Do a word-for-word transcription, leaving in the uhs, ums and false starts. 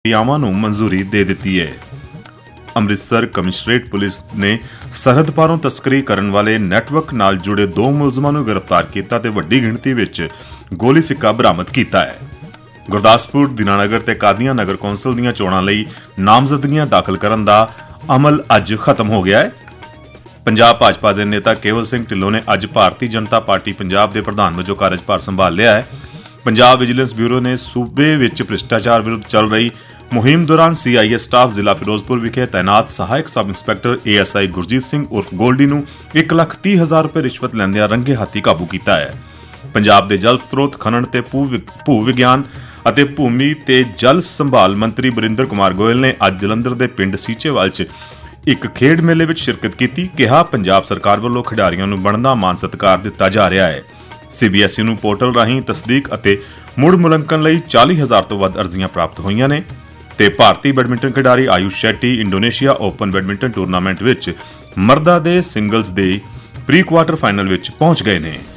ਪ੍ਰਕਿਰਿਆਵਾਂ ਨੂੰ ਮਨਜ਼ੂਰੀ ਦੇ ਦਿੱਤੀ ਹੈ। ਅੰਮ੍ਰਿਤਸਰ ਕਮਿਸ਼ਨਰੇਟ ਪੁਲਿਸ ਨੇ ਸਰਹੱਦ ਪਾਰੋਂ ਤਸਕਰੀ ਕਰਨ ਵਾਲੇ ਨੈਟਵਰਕ ਨਾਲ ਜੁੜੇ ਦੋ ਮੁਲਜ਼ਮਾਂ ਨੂੰ ਗ੍ਰਿਫਤਾਰ ਕੀਤਾ ਤੇ ਵੱਡੀ ਗਿਣਤੀ ਵਿੱਚ ਗੋਲੀ ਸਿੱਕਾ ਬਰਾਮਦ ਕੀਤਾ ਹੈ। ਗੁਰਦਾਸਪੁਰ, ਦੀਨਾਨਗਰ ਤੇ ਕਾਦੀਆਂ ਨਗਰ ਕੌਂਸਲ ਦੀਆਂ ਚੋਣਾਂ ਲਈ ਨਾਮਜ਼ਦਗੀਆਂ ਦਾਖਲ ਕਰਨ ਦਾ ਅਮਲ ਅੱਜ ਖਤਮ ਹੋ ਗਿਆ ਹੈ। ਪੰਜਾਬ ਭਾਜਪਾ ਦੇ ਨੇਤਾ ਕੇਵਲ ਸਿੰਘ ਢਿੱਲੋਂ ਨੇ ਅੱਜ ਭਾਰਤੀ ਜਨਤਾ ਪਾਰਟੀ ਪੰਜਾਬ ਦੇ ਪ੍ਰਧਾਨ ਵਜੋਂ ਕਾਰਜਭਾਰ ਸੰਭਾਲ ਲਿਆ ਹੈ। ਪੰਜਾਬ ਵਿਜੀਲੈਂਸ ਬਿਊਰੋ ਨੇ ਸੂਬੇ ਵਿੱਚ ਭ੍ਰਿਸ਼ਟਾਚਾਰ ਵਿਰੁੱਧ ਚੱਲ ਰਹੀ ਮੁਹਿੰਮ ਦੌਰਾਨ ਸੀ ਆਈ ਏ ਸਟਾਫ ਜ਼ਿਲ੍ਹਾ ਫਿਰੋਜ਼ਪੁਰ ਵਿਖੇ ਤਾਇਨਾਤ ਸਹਾਇਕ sub inspector A S I Gurjeet Singh ਉਰਫ ਗੋਲਡੀ ਨੂੰ ਇੱਕ ਲੱਖ ਤੀਹ ਹਜ਼ਾਰ ਰੁਪਏ ਰਿਸ਼ਵਤ ਲੈਂਦਿਆਂ ਰੰਗੇ ਹੱਥੀਂ ਕਾਬੂ ਕੀਤਾ ਹੈ। ਪੰਜਾਬ ਦੇ ਜਲ ਸਰੋਤ, ਖਨਨ ਤੇ ਭੂ ਵਿਗਿਆਨ ਅਤੇ ਭੂਮੀ ਤੇ ਜਲ ਸੰਭਾਲ ਮੰਤਰੀ ਬਰਿੰਦਰ ਕੁਮਾਰ ਗੋਇਲ ਨੇ ਅੱਜ ਜਲੰਧਰ ਦੇ ਪਿੰਡ ਸੀਚੇਵਾਲ 'ਚ ਇੱਕ ਖੇਡ ਮੇਲੇ ਵਿੱਚ ਸ਼ਿਰਕਤ ਕੀਤੀ। ਕਿਹਾ, ਪੰਜਾਬ ਸਰਕਾਰ ਵੱਲੋਂ ਖਿਡਾਰੀਆਂ ਨੂੰ ਬਣਦਾ ਮਾਨ ਸਤਿਕਾਰ ਦਿੱਤਾ ਜਾ ਰਿਹਾ ਹੈ। ਸੀ ਬੀ ਐਸ ਈ ਨੂੰ ਪੋਰਟਲ ਰਾਹੀਂ ਤਸਦੀਕ ਅਤੇ ਮੁੜ ਮੁਲਾਂਕਣ ਲਈ ਚਾਲੀ ਹਜ਼ਾਰ ਤੋਂ ਵੱਧ ਅਰਜ਼ੀਆਂ ਪ੍ਰਾਪਤ ਹੋਈਆਂ ਨੇ ਤੇ ਭਾਰਤੀ ਬੈਡਮਿੰਟਨ ਖਿਡਾਰੀ Ayush Shetty Indonesia open badminton tournament ਵਿੱਚ ਮਰਦਾਂ ਦੇ ਸਿੰਗਲਜ਼ ਦੇ ਪ੍ਰੀ ਕੁਆਰਟਰ ਫਾਈਨਲ ਵਿੱਚ ਪਹੁੰਚ ਗਏ ਨੇ।